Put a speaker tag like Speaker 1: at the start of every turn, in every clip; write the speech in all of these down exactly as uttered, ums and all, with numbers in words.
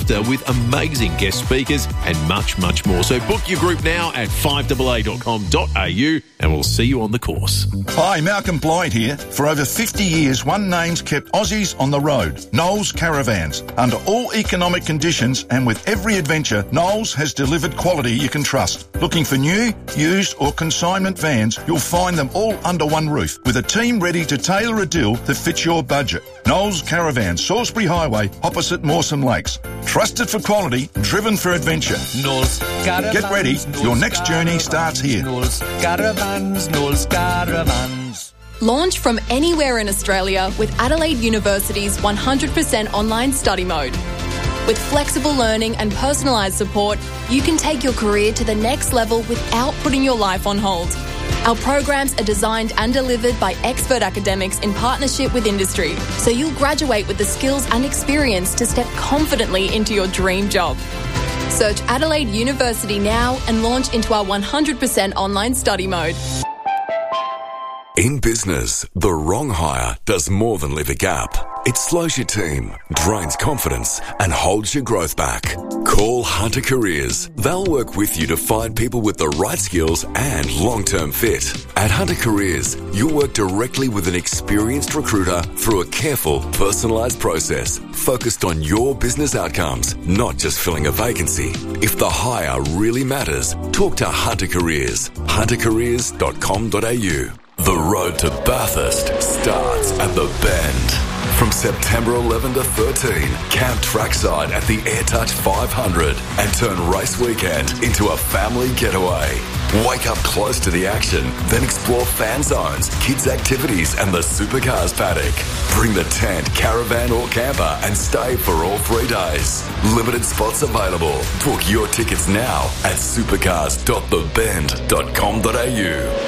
Speaker 1: after with amazing guest speakers and much, much more. So book your group now at five a a dot com dot a u and we'll see you on the course.
Speaker 2: Hi, Malcolm Blythe here. For over fifty years, one name's kept Aussies on the road. Knowles Caravans. Under all economic conditions and with every adventure, Knowles has delivered quality you can trust. Looking for new, used or consignment vans, you'll find them all under one roof with a team ready to tailor a deal that fits your budget. Knowles Caravans, Salisbury Highway, opposite Mawson Lakes. Trusted for quality, driven for adventure.
Speaker 3: Knowles Caravans.
Speaker 2: Get ready,
Speaker 3: Knowles
Speaker 2: your next journey
Speaker 3: Caravans,
Speaker 2: starts here.
Speaker 3: Knowles Caravans, Knowles Caravans.
Speaker 4: Launch from anywhere in Australia with Adelaide University's one hundred percent online study mode. With flexible learning and personalised support, you can take your career to the next level without putting your life on hold. Our programs are designed and delivered by expert academics in partnership with industry, so you'll graduate with the skills and experience to step confidently into your dream job. Search Adelaide University now and launch into our one hundred percent online study mode.
Speaker 5: In business, the wrong hire does more than leave a gap. It slows your team, drains confidence, and holds your growth back. Call Hunter Careers. They'll work with you to find people with the right skills and long-term fit. At Hunter Careers, you'll work directly with an experienced recruiter through a careful, personalised process focused on your business outcomes, not just filling a vacancy. If the hire really matters, talk to Hunter Careers. hunter careers dot com dot a u. The road to Bathurst starts at the Bend. From September eleventh to thirteenth, camp trackside at the AirTouch five hundred and turn race weekend into a family getaway. Wake up close to the action, then explore fan zones, kids' activities and the supercars paddock. Bring the tent, caravan or camper and stay for all three days. Limited spots available. Book your tickets now at supercars dot the bend dot com dot a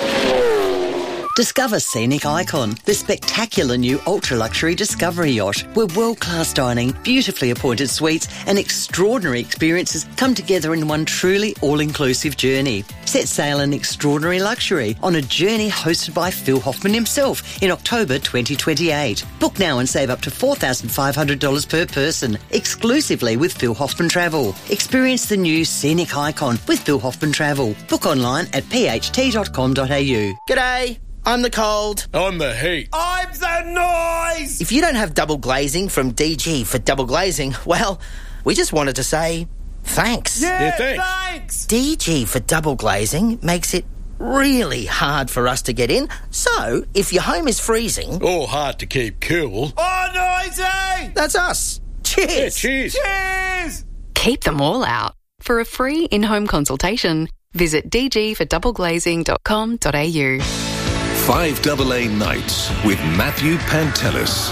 Speaker 5: u.
Speaker 6: Discover Scenic Icon, the spectacular new ultra-luxury Discovery yacht, where world-class dining, beautifully appointed suites and extraordinary experiences come together in one truly all-inclusive journey. Set sail in extraordinary luxury on a journey hosted by Phil Hoffman himself in October twenty twenty-eight. Book now and save up to four thousand five hundred dollars per person, exclusively with Phil Hoffman Travel. Experience the new Scenic Icon with Phil Hoffman Travel. Book online at p h t dot com dot a u.
Speaker 7: G'day. I'm the cold.
Speaker 8: I'm the heat.
Speaker 7: I'm the noise! If you don't have double glazing from D G for double glazing, well, we just wanted to say thanks.
Speaker 8: Yeah,
Speaker 7: yeah
Speaker 8: thanks.
Speaker 7: thanks! D G for double glazing makes it really hard for us to get in, so if your home is freezing...
Speaker 8: Or hard to keep cool...
Speaker 7: Oh, noisy! That's us. Cheers!
Speaker 8: Yeah, cheers!
Speaker 7: Cheers!
Speaker 9: Keep them all out. For a free in-home consultation, visit d g for double glazing dot com dot a u.
Speaker 10: five A A Nights with Matthew Pantelis.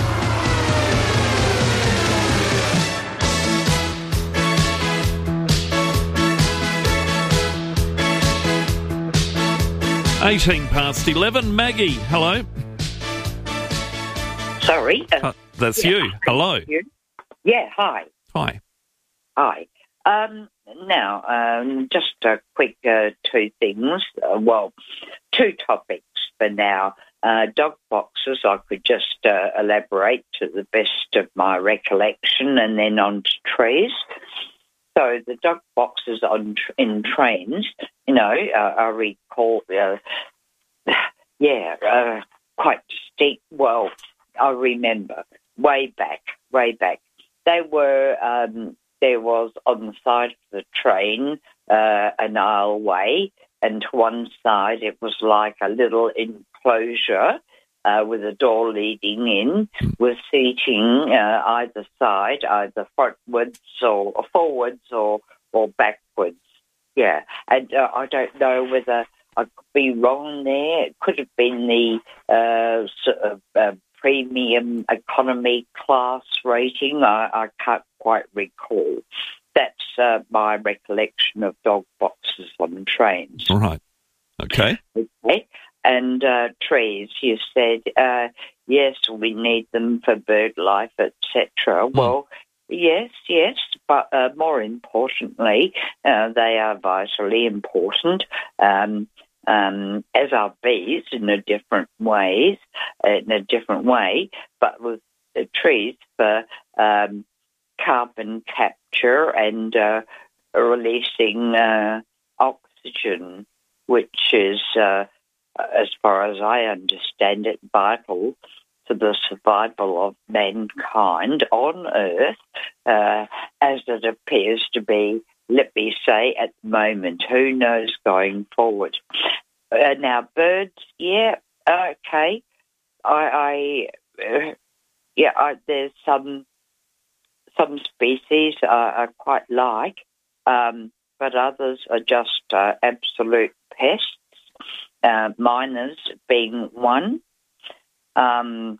Speaker 11: eighteen past eleven. Maggie, hello.
Speaker 12: Sorry. Uh,
Speaker 11: uh, that's
Speaker 12: yeah,
Speaker 11: you. Hello.
Speaker 12: You. Yeah, hi.
Speaker 11: Hi.
Speaker 12: Hi. Um, now, um, just a quick uh, two things. Uh, well, two topics for now. Uh, dog boxes, I could just uh, elaborate to the best of my recollection, and then on to trees. So the dog boxes on in trains, you know, uh, I recall, uh, yeah, uh, quite distinct. Well, I remember way back, way back, they were. Um, there was on the side of the train uh, an aisleway, and to one side it was like a little enclosure uh, with a door leading in, with seating uh, either side, either frontwards or, or forwards or, or backwards. Yeah, and uh, I don't know whether I could be wrong there. It could have been the uh, sort of uh, premium economy class rating. I, I can't quite recall. That's uh, my recollection of dog boxes on trains.
Speaker 11: All right. Okay.
Speaker 12: Okay. And uh, trees, you said, uh, yes, we need them for bird life, et cetera. Mm. Well, yes, yes, but uh, more importantly, uh, they are vitally important, um, um, as are bees in a different ways, uh, in a different way, but with the trees for um, carbon capture and uh, releasing uh, oxygen, which is, uh, as far as I understand it, vital to the survival of mankind on Earth, uh, as it appears to be, let me say, at the moment. Who knows going forward? Uh, now, birds, yeah, okay. I, I uh, yeah, I, there's some some species I, I quite like, um, but others are just uh, absolute pests. Uh, miners being one. Um,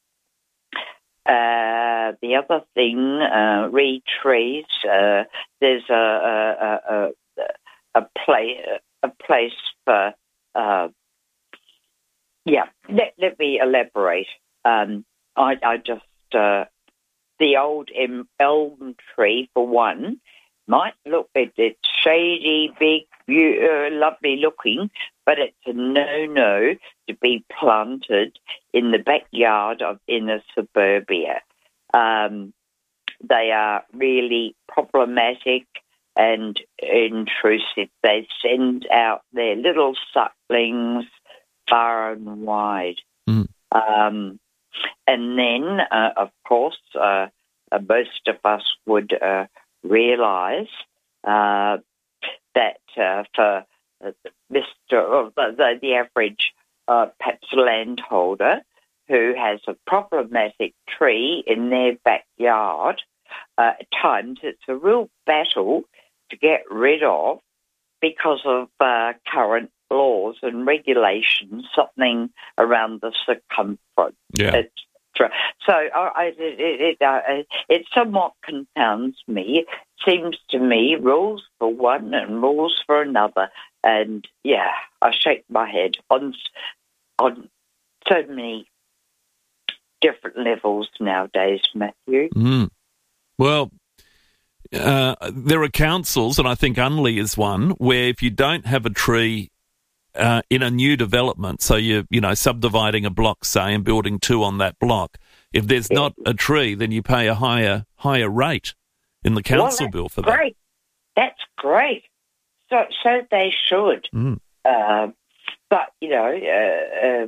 Speaker 12: uh, the other thing, uh, reed trees. Uh, there's a a a, a, a, play, a place for. Uh, yeah, let, let me elaborate. Um, I, I just uh, the old elm tree for one might look it, it's shady, big, uh, lovely looking, but it's a no-no to be planted in the backyard of in a suburbia. Um, they are really problematic and intrusive. They send out their little sucklings far and wide.
Speaker 11: Mm.
Speaker 12: Um, and then, uh, of course, uh, uh, most of us would uh, realise uh, that uh, for uh, Mister or the, the average uh, perhaps landholder who has a problematic tree in their backyard, uh, at times it's a real battle to get rid of because of uh, current laws and regulations, something around the circumference.
Speaker 11: Yeah.
Speaker 12: It's, so I, it, it, uh, it somewhat confounds me. It seems to me rules for one and rules for another. And, yeah, I shake my head on on so many different levels nowadays, Matthew.
Speaker 11: Mm. Well, uh, there are councils, and I think Unley is one, where if you don't have a tree uh, in a new development, so you're, you know, subdividing a block, say, and building two on that block, if there's yeah. not a tree, then you pay a higher higher rate in the council
Speaker 12: well,
Speaker 11: bill for
Speaker 12: great.
Speaker 11: that.
Speaker 12: That's great. So, so they should.
Speaker 11: Mm.
Speaker 12: Uh, but, you know, uh, uh,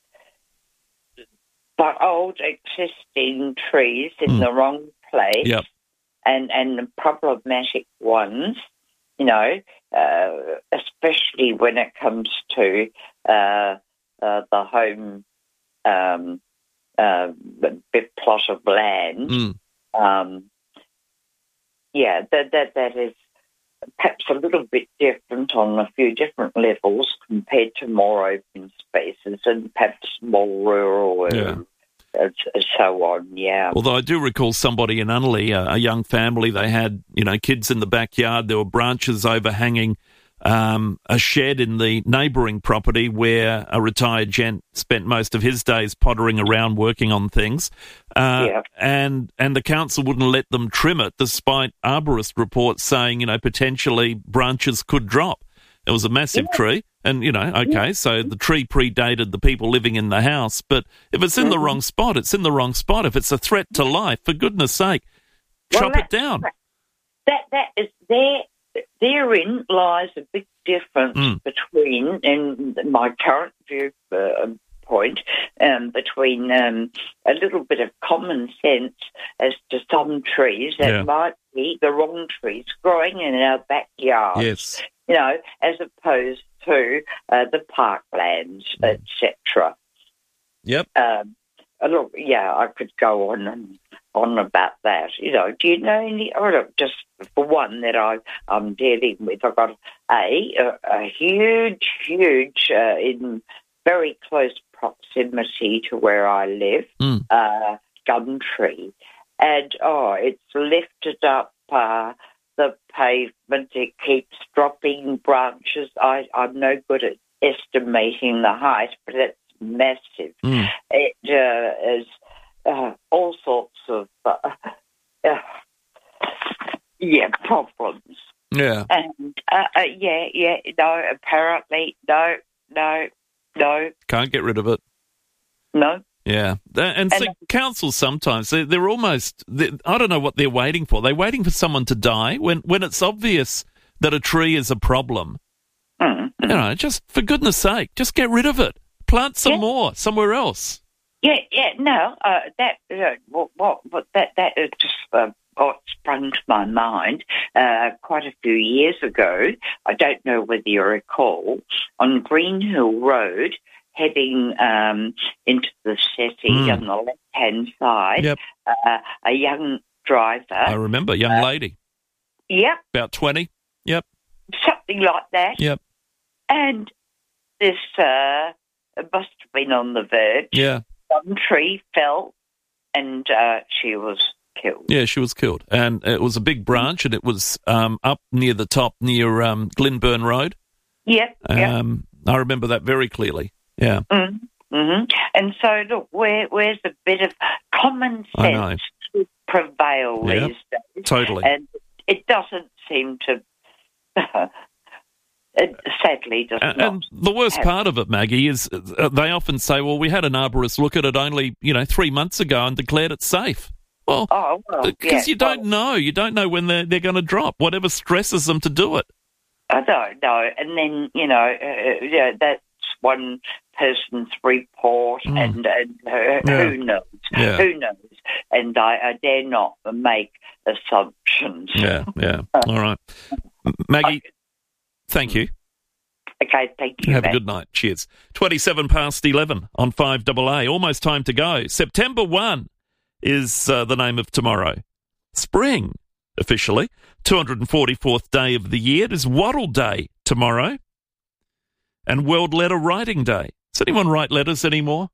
Speaker 12: but old existing trees in
Speaker 11: mm.
Speaker 12: the wrong place
Speaker 11: yep.
Speaker 12: and, and the problematic ones, you know, uh, especially when it comes to uh, uh, the home um, uh, bit plot of land.
Speaker 11: Mm.
Speaker 12: Um, yeah, that, that that is perhaps a little bit different on a few different levels compared to more open spaces and perhaps more rural
Speaker 11: yeah.
Speaker 12: and so on, yeah.
Speaker 11: Although I do recall somebody in Unley, a, a young family, they had, you know, kids in the backyard, there were branches overhanging um, a shed in the neighbouring property where a retired gent spent most of his days pottering around working on things. Uh,
Speaker 12: yeah.
Speaker 11: and and the council wouldn't let them trim it despite arborist reports saying, you know, potentially branches could drop. It was a massive
Speaker 12: yeah.
Speaker 11: tree. And, you know, okay, yeah. so the tree predated the people living in the house. But if it's in mm-hmm. the wrong spot, it's in the wrong spot. If it's a threat to life, for goodness sake,
Speaker 12: well,
Speaker 11: chop it down.
Speaker 12: That That is there. Therein lies a big difference
Speaker 11: mm.
Speaker 12: between, in my current viewpoint, um, between um, a little bit of common sense as to some trees that
Speaker 11: yeah.
Speaker 12: might be the wrong trees growing in our backyard.
Speaker 11: Yes.
Speaker 12: You know, as opposed to uh, the parklands, mm. et cetera.
Speaker 11: Yep.
Speaker 12: Um, look, yeah, I could go on and on about that. You know, do you know any? Oh, look, just for one that I, I'm dealing with, I've got a a, a huge, huge uh, in very close proximity to where I live,
Speaker 11: mm.
Speaker 12: uh, gum tree, and oh, it's lifted up uh, the pavement. It keeps dropping branches. I, I'm no good at estimating the height, but it's massive.
Speaker 11: Mm.
Speaker 12: It uh, is uh, all sorts of uh, uh, yeah problems.
Speaker 11: Yeah,
Speaker 12: and uh, uh, yeah, yeah. No, apparently, no, no, no.
Speaker 11: Can't get rid of it.
Speaker 12: No,
Speaker 11: Yeah. And, and so councils sometimes, they're, they're almost, they're, I don't know what they're waiting for. They're waiting for someone to die when, when it's obvious that a tree is a problem.
Speaker 12: Mm-hmm.
Speaker 11: You know, just for goodness sake, just get rid of it. Plant some yeah. more somewhere else.
Speaker 12: Yeah, yeah, no, uh, that, uh, what, what, what, that, that uh, just uh, what sprung to my mind uh, quite a few years ago. I don't know whether you recall, on Green Hill Road, heading um, into the city mm. on the left-hand side,
Speaker 11: yep.
Speaker 12: uh, a young driver.
Speaker 11: I remember, young
Speaker 12: uh,
Speaker 11: lady.
Speaker 12: Yep.
Speaker 11: About twenty, yep.
Speaker 12: Something like that.
Speaker 11: Yep.
Speaker 12: And this uh, must have been on the verge.
Speaker 11: Yeah.
Speaker 12: Some tree fell and uh, she was killed.
Speaker 11: Yeah, she was killed. And it was a big branch and it was um, up near the top, near um, Glenburn Road.
Speaker 12: Yep.
Speaker 11: Um, yep. I remember that very clearly. Yeah.
Speaker 12: Mm-hmm. Mm-hmm. And so, look, where, where's a bit of common sense to prevail
Speaker 11: yep.
Speaker 12: these days?
Speaker 11: Totally.
Speaker 12: And it doesn't seem to, it sadly does
Speaker 11: and,
Speaker 12: not.
Speaker 11: And the worst
Speaker 12: have.
Speaker 11: part of it, Maggie, is uh, they often say, well, we had an arborist look at it only, you know, three months ago and declared it safe. Well,
Speaker 12: oh, well,
Speaker 11: because
Speaker 12: yeah,
Speaker 11: you don't
Speaker 12: well,
Speaker 11: know. You don't know when they're, they're going to drop, whatever stresses them to do it.
Speaker 12: I don't know. And then, you know, uh, yeah, that's one person's report, mm. and, and uh,
Speaker 11: yeah.
Speaker 12: who knows?
Speaker 11: Yeah.
Speaker 12: Who knows? And I, I dare not make assumptions.
Speaker 11: Yeah, yeah. All right. Maggie, I, thank you.
Speaker 12: Okay, thank you.
Speaker 11: Have
Speaker 12: man.
Speaker 11: a good night. Cheers. twenty-seven past eleven on five A A. Almost time to go. September first is uh, the name of tomorrow. Spring, officially. two hundred forty-fourth day of the year. It is Wattle Day tomorrow. And World Letter Writing Day. Does anyone write letters anymore?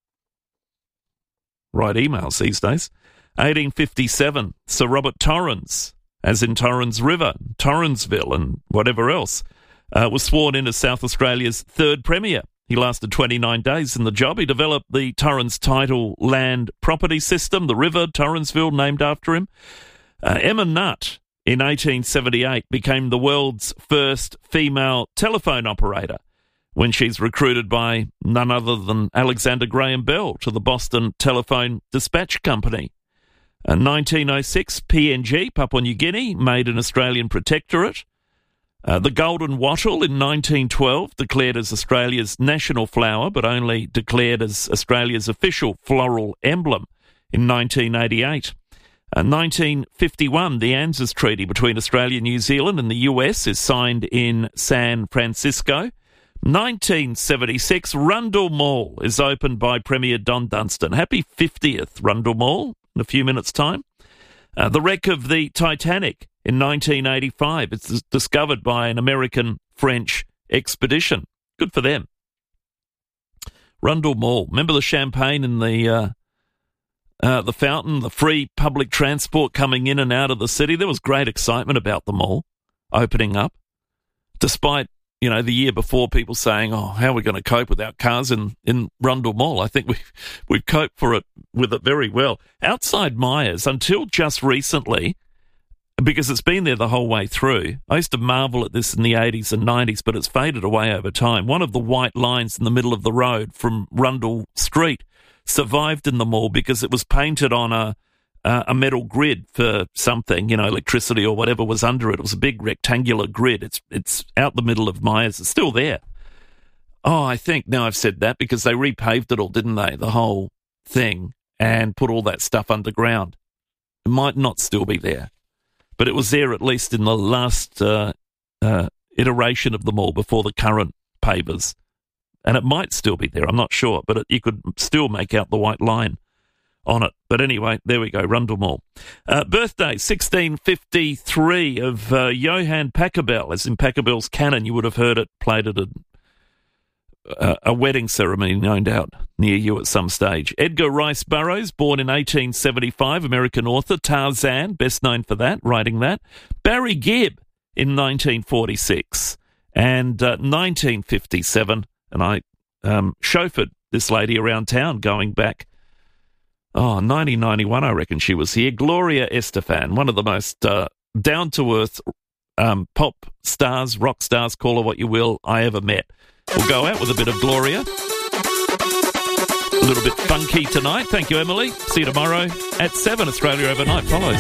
Speaker 11: Write emails these days. eighteen fifty-seven, Sir Robert Torrens, as in Torrens River, Torrensville and whatever else, uh, was sworn in as South Australia's third Premier. He lasted twenty-nine days in the job. He developed the Torrens Title Land Property System, the river Torrensville, named after him. Uh, Emma Nutt, in eighteen seventy-eight, became the world's first female telephone operator when she's recruited by none other than Alexander Graham Bell to the Boston Telephone Dispatch Company. In nineteen oh six, P N G, Papua New Guinea, made an Australian protectorate. Uh, the golden wattle in nineteen twelve, declared as Australia's national flower, but only declared as Australia's official floral emblem in nineteen eighty-eight. Uh, nineteen fifty-one, the ANZUS Treaty between Australia, New Zealand and the U S is signed in San Francisco. nineteen seventy-six, Rundle Mall is opened by Premier Don Dunstan. Happy fiftieth, Rundle Mall, in a few minutes' time. Uh, the wreck of the Titanic in nineteen eighty-five. It's discovered by an American-French expedition. Good for them. Rundle Mall. Remember the champagne in the uh, uh, the fountain, the free public transport coming in and out of the city? There was great excitement about the mall opening up, despite, you know, the year before people saying, oh, how are we going to cope without cars in, in Rundle Mall? I think we, we've coped for it with it very well. Outside Myers, until just recently, because it's been there the whole way through, I used to marvel at this in the eighties and nineties, but it's faded away over time. One of the white lines in the middle of the road from Rundle Street survived in the mall because it was painted on a Uh, a metal grid for something, you know, electricity or whatever was under it. It was a big rectangular grid. It's it's out the middle of Myers. It's still there. Oh, I think now I've said that because they repaved it all, didn't they? The whole thing, and put all that stuff underground. It might not still be there, but it was there at least in the last uh, uh, iteration of the mall before the current pavers. And it might still be there. I'm not sure, but it, you could still make out the white line on it. But anyway, there we go, Rundle Mall. Uh, birthday, sixteen fifty-three, of uh, Johann Pachelbel, as in Pachelbel's Canon. You would have heard it played at a, a, a wedding ceremony, no doubt, near you at some stage. Edgar Rice Burroughs, born in eighteen seventy-five, American author. Tarzan, best known for that, writing that. Barry Gibb in nineteen forty-six. And uh, nineteen fifty-seven, and I um, chauffeured this lady around town going back Oh, nineteen ninety-one, I reckon she was here. Gloria Estefan, one of the most uh, down-to-earth um, pop stars, rock stars, call her what you will, I ever met. We'll go out with a bit of Gloria, a little bit funky tonight. Thank you, Emily. See you tomorrow at seven. Australia Overnight follows.